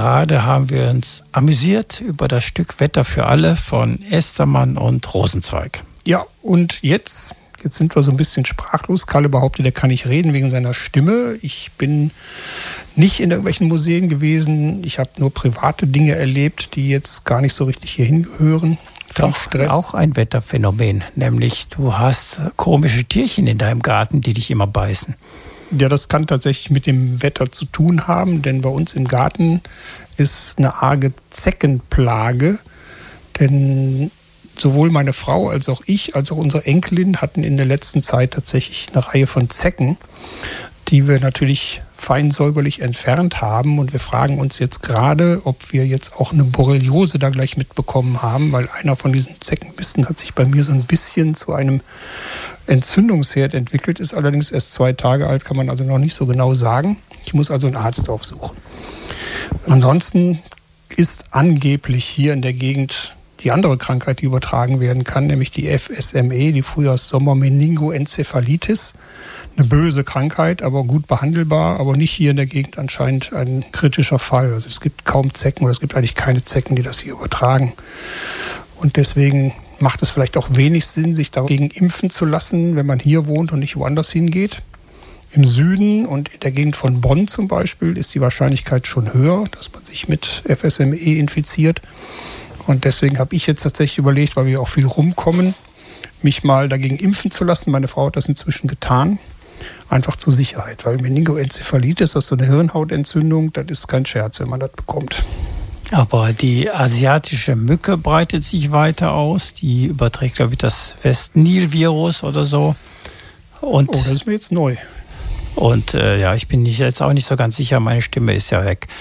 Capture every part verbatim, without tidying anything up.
gerade haben wir uns amüsiert über das Stück Wetter für alle von Estermann und Rosenzweig. Ja, und jetzt, jetzt sind wir so ein bisschen sprachlos. Kalle behauptet, er kann nicht reden wegen seiner Stimme. Ich bin nicht in irgendwelchen Museen gewesen. Ich habe nur private Dinge erlebt, die jetzt gar nicht so richtig hier hingehören. Doch, Stress. Auch ein Wetterphänomen, nämlich du hast komische Tierchen in deinem Garten, die dich immer beißen. Ja, das kann tatsächlich mit dem Wetter zu tun haben, denn bei uns im Garten ist eine arge Zeckenplage. Denn sowohl meine Frau als auch ich, als auch unsere Enkelin hatten in der letzten Zeit tatsächlich eine Reihe von Zecken, die wir natürlich fein säuberlich entfernt haben. Und wir fragen uns jetzt gerade, ob wir jetzt auch eine Borreliose da gleich mitbekommen haben, weil einer von diesen Zeckenbissen hat sich bei mir so ein bisschen zu einem Entzündungsherd entwickelt, ist allerdings erst zwei Tage alt, kann man also noch nicht so genau sagen. Ich muss also einen Arzt aufsuchen. Ansonsten ist angeblich hier in der Gegend die andere Krankheit, die übertragen werden kann, nämlich die F S M E, die Frühjahrs-Sommer-Meningoenzephalitis. Eine böse Krankheit, aber gut behandelbar, aber nicht hier in der Gegend anscheinend ein kritischer Fall. Also es gibt kaum Zecken oder es gibt eigentlich keine Zecken, die das hier übertragen. Und deswegen macht es vielleicht auch wenig Sinn, sich dagegen impfen zu lassen, wenn man hier wohnt und nicht woanders hingeht. Im Süden und in der Gegend von Bonn zum Beispiel ist die Wahrscheinlichkeit schon höher, dass man sich mit F S M E infiziert. Und deswegen habe ich jetzt tatsächlich überlegt, weil wir auch viel rumkommen, mich mal dagegen impfen zu lassen. Meine Frau hat das inzwischen getan, einfach zur Sicherheit. Weil Meningoenzephalitis, das ist so eine Hirnhautentzündung, das ist kein Scherz, wenn man das bekommt. Aber die asiatische Mücke breitet sich weiter aus. Die überträgt, glaube ich, das West-Nil-Virus oder so. Und, oh, das ist mir jetzt neu. Und äh, ja, ich bin nicht, jetzt auch nicht so ganz sicher, meine Stimme ist ja weg.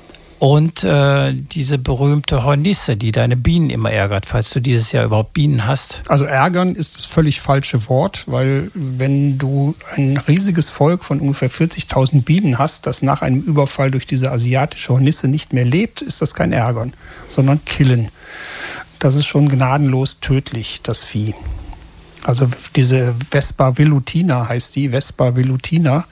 Und äh, diese berühmte Hornisse, die deine Bienen immer ärgert, falls du dieses Jahr überhaupt Bienen hast. Also ärgern ist das völlig falsche Wort, weil wenn du ein riesiges Volk von ungefähr vierzigtausend Bienen hast, das nach einem Überfall durch diese asiatische Hornisse nicht mehr lebt, ist das kein Ärgern, sondern Killen. Das ist schon gnadenlos tödlich, das Vieh. Also diese Vespa velutina heißt die, Vespa velutina,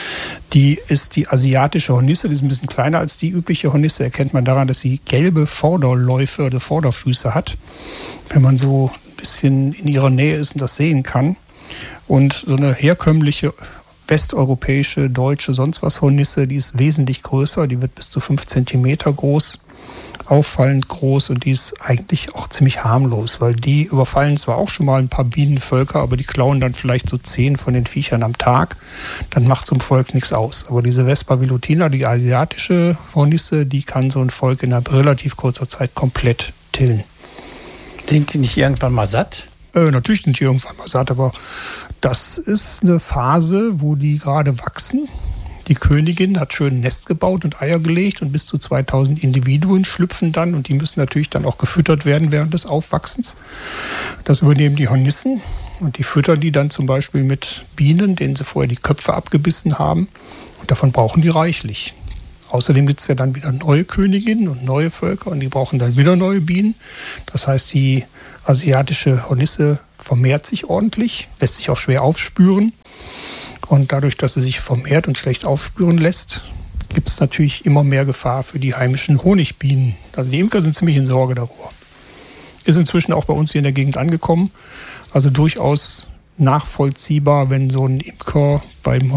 die ist die asiatische Hornisse, die ist ein bisschen kleiner als die übliche Hornisse, erkennt man daran, dass sie gelbe Vorderläufe oder Vorderfüße hat, wenn man so ein bisschen in ihrer Nähe ist und das sehen kann. Und so eine herkömmliche westeuropäische, deutsche, sonst was Hornisse, die ist wesentlich größer, die wird bis zu fünf Zentimeter groß. Auffallend groß und die ist eigentlich auch ziemlich harmlos, weil die überfallen zwar auch schon mal ein paar Bienenvölker, aber die klauen dann vielleicht so zehn von den Viechern am Tag, dann macht so ein Volk nichts aus. Aber diese Vespa velutina, die asiatische Hornisse, die kann so ein Volk in einer relativ kurzer Zeit komplett tillen. Sind die nicht irgendwann mal satt? Äh, natürlich sind die irgendwann mal satt, aber das ist eine Phase, wo die gerade wachsen. Die Königin hat schön ein Nest gebaut und Eier gelegt und bis zu zweitausend Individuen schlüpfen dann und die müssen natürlich dann auch gefüttert werden während des Aufwachsens. Das übernehmen die Hornissen und die füttern die dann zum Beispiel mit Bienen, denen sie vorher die Köpfe abgebissen haben und davon brauchen die reichlich. Außerdem gibt es ja dann wieder neue Königinnen und neue Völker und die brauchen dann wieder neue Bienen. Das heißt, die asiatische Hornisse vermehrt sich ordentlich, lässt sich auch schwer aufspüren. Und dadurch, dass sie sich vermehrt und schlecht aufspüren lässt, gibt es natürlich immer mehr Gefahr für die heimischen Honigbienen. Also die Imker sind ziemlich in Sorge darüber. Ist inzwischen auch bei uns hier in der Gegend angekommen. Also durchaus nachvollziehbar, wenn so ein Imker beim